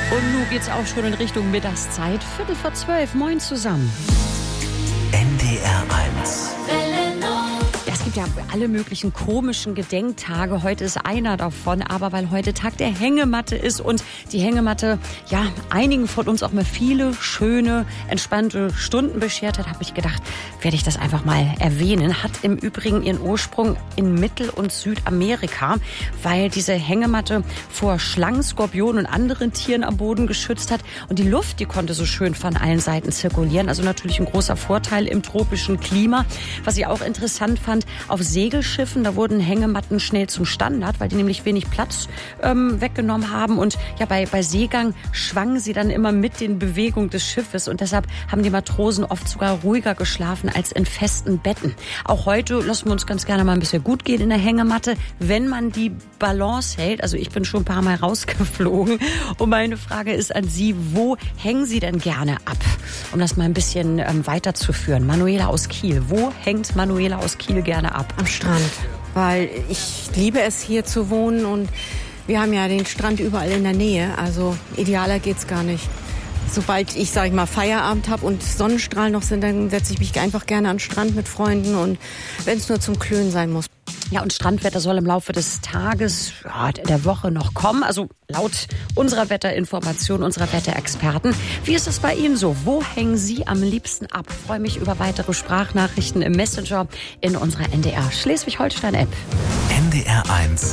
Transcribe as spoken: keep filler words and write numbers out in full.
Und nun geht's auch schon in Richtung Mittagszeit. Viertel vor zwölf. Moin zusammen. N D R eins. Ja, es gibt ja alle möglichen komischen Gedenktage. Heute ist einer davon, aber weil heute Tag der Hängematte ist und die Hängematte, ja, einigen von uns auch mal viele schöne, entspannte Stunden beschert hat, habe ich gedacht, werde ich das einfach mal erwähnen. Hat im Übrigen ihren Ursprung in Mittel- und Südamerika, weil diese Hängematte vor Schlangen, Skorpionen und anderen Tieren am Boden geschützt hat. Und die Luft, die konnte so schön von allen Seiten zirkulieren. Also natürlich ein großer Vorteil im tropischen Klima. Was ich auch interessant fand, auf Segelschiffen, da wurden Hängematten schnell zum Standard, weil die nämlich wenig Platz ähm, weggenommen haben. Und ja, bei, bei Seegang schwangen sie dann immer mit den Bewegungen des Schiffes. Und deshalb haben die Matrosen oft sogar ruhiger geschlafen als in festen Betten. Auch heute lassen wir uns ganz gerne mal ein bisschen gut gehen in der Hängematte, wenn man die Balance hält. Also ich bin schon ein paar Mal rausgeflogen. Und meine Frage ist an Sie, wo hängen Sie denn gerne ab? Um das mal ein bisschen ähm, weiterzuführen. Manuela aus Kiel. Wo hängt Manuela aus Kiel gerne ab? Am Strand, weil ich liebe es, hier zu wohnen und wir haben ja den Strand überall in der Nähe, also idealer geht's gar nicht. Sobald ich, sag ich mal, Feierabend habe und Sonnenstrahlen noch sind, dann setze ich mich einfach gerne an den Strand mit Freunden und wenn es nur zum Klönen sein muss. Ja, und Strandwetter soll im Laufe des Tages, ja, der Woche noch kommen. Also laut unserer Wetterinformation, unserer Wetterexperten. Wie ist das bei Ihnen so? Wo hängen Sie am liebsten ab? Ich freue mich über weitere Sprachnachrichten im Messenger in unserer N D R Schleswig-Holstein-App. N D R eins